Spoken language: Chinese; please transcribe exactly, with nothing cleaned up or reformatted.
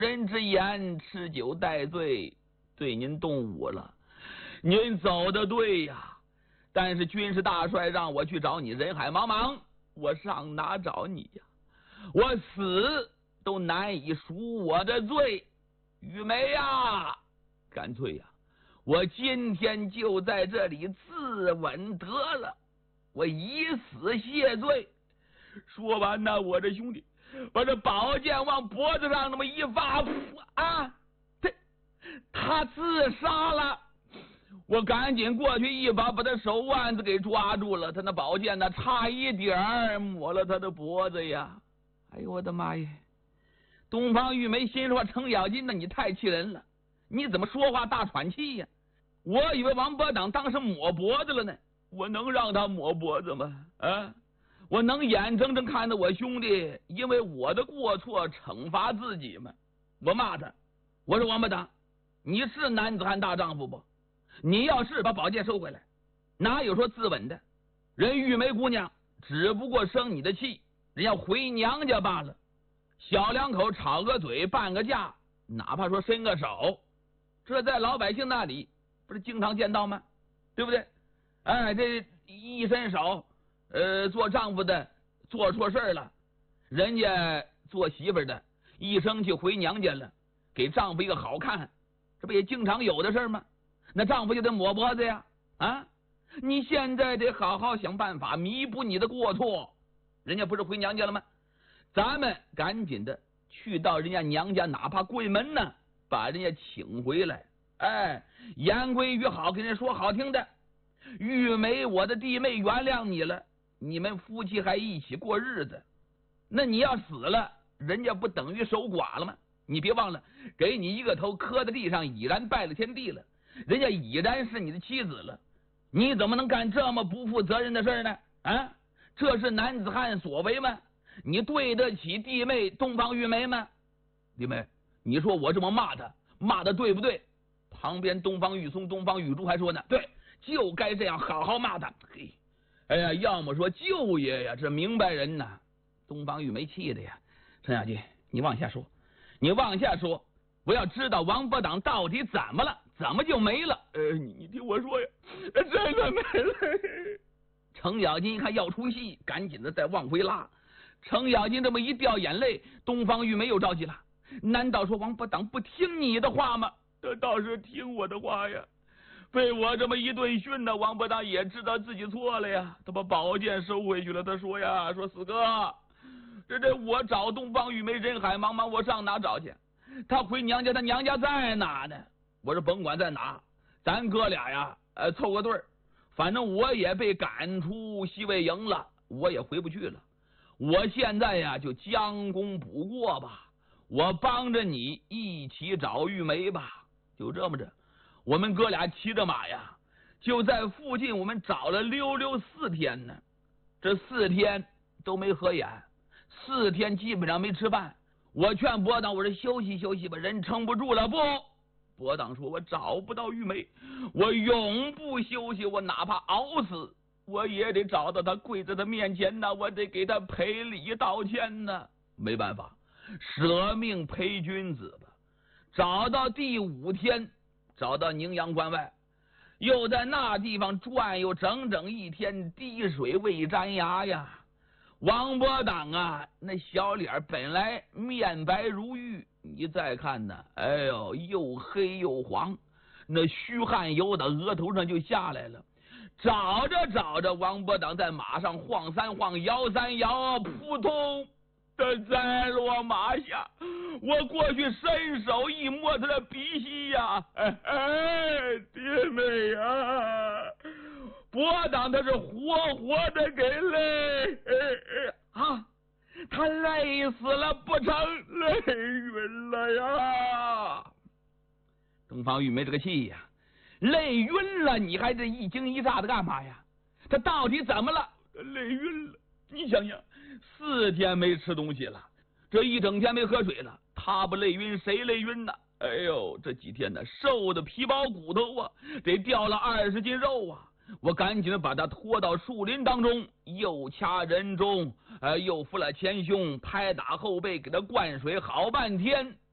人之言，吃酒待醉，对您动武了。您走的对呀，但是军师大帅让我去找你，人海茫茫，我上哪找你呀？我死都难以赎我的罪。玉梅呀，干脆呀，我今天就在这里自刎得了，我以死谢罪。说完呢，我这兄弟把这宝剑往脖子上那么一发，啊，他他自杀了。我赶紧过去一把把他手腕子给抓住了，他那宝剑呢，差一点儿抹了他的脖子呀！哎呦我的妈呀！东方玉梅心说：“程咬金呢，你太气人了，你怎么说话大喘气呀？我以为王伯党当时抹脖子了呢，我能让他抹脖子吗？啊！我能眼睁睁看着我兄弟因为我的过错惩罚自己吗？我骂他，我说王伯党，你是男子汉大丈夫不？你要是把宝剑收回来，哪有说自刎的？人玉梅姑娘只不过生你的气，人要回娘家罢了。小两口吵个嘴，拌个架，哪怕说伸个手，这在老百姓那里不是经常见到吗？对不对？哎，这一伸手，呃，做丈夫的做错事了，人家做媳妇的一生气回娘家了，给丈夫一个好看，这不也经常有的事吗？那丈夫就得抹脖子呀！啊，你现在得好好想办法弥补你的过错。人家不是回娘家了吗？咱们赶紧的去到人家娘家，哪怕跪门呢，把人家请回来。哎，言归于好，跟人说好听的，玉梅我的弟妹原谅你了，你们夫妻还一起过日子。那你要死了，人家不等于守寡了吗？你别忘了，给你一个头磕在地上，已然拜了天地了，人家已然是你的妻子了，你怎么能干这么不负责任的事呢？啊，这是男子汉所为吗？你对得起弟妹东方玉梅吗？弟妹，你说我这么骂他，骂的对不对？旁边东方玉松、东方玉珠还说呢，对，就该这样好好骂他。嘿，哎呀，要么说舅爷呀，这明白人呐。东方玉梅气的呀，程咬金，你往下说，你往下说，我要知道王伯党到底怎么了，怎么就没了？呃，你你听我说呀，真的没了。程咬金一看要出戏，赶紧的再往回拉。程咬金这么一掉眼泪，东方玉梅又着急了。难道说王伯党不听你的话吗？他倒是听我的话呀，被我这么一顿训呢，王伯党也知道自己错了呀。他把宝剑收回去了。他说呀，说四哥，这这我找东方玉梅，人海茫茫，我上哪找去？他回娘家，他娘家在哪呢？我说甭管在哪，咱哥俩呀，呃，凑个对儿。反正我也被赶出西魏营了，我也回不去了。我现在呀，就将功补过吧，我帮着你一起找玉梅吧。就这么着，我们哥俩骑着马呀，就在附近我们找了溜溜四天呢。这四天都没合眼，四天基本上没吃饭。我劝伯党，我说休息休息吧，人撑不住了。不，伯党说我找不到玉梅，我永不休息，我哪怕熬死我也得找到他，跪在他面前呢，我得给他赔礼道歉呢。没办法，舍命陪君子吧。找到第五天，找到宁阳关外，又在那地方转悠整整一天，滴水未沾牙呀。王伯党啊，那小脸本来面白如玉，你再看呢，哎呦，又黑又黄，那虚汗由到额头上就下来了。找着找着，王伯党在马上晃三晃，摇三摇，扑通的栽落马下。我过去伸手一摸他的鼻息呀，哎哎，弟妹呀，伯党他是活活的给累、哎哎、啊，他累死了不成，累晕了呀。东方玉梅这个气呀，累晕了，你还这一惊一乍的干嘛呀？他到底怎么了？累晕了，你想想，四天没吃东西了，这一整天没喝水了，他不累晕谁累晕呢？哎呦，这几天呢，瘦的皮包骨头啊，得掉了二十斤肉啊！我赶紧把他拖到树林当中，又掐人中，呃，又扶了前胸，拍打后背，给他灌水，好半天